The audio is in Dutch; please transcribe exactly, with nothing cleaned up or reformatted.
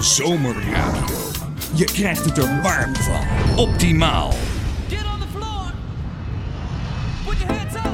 Zomerradio. Je krijgt het er warm van. Optimaal. Get on the floor. Put your hands up.